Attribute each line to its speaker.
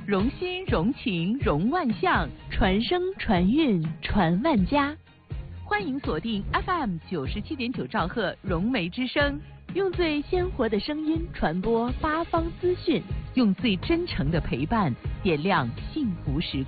Speaker 1: 融心融情融万象，传声传韵传万家。欢迎锁定 FM 97.9兆赫融媒之声，用最鲜活的声音传播八方资讯，用最真诚的陪伴点亮幸福时光。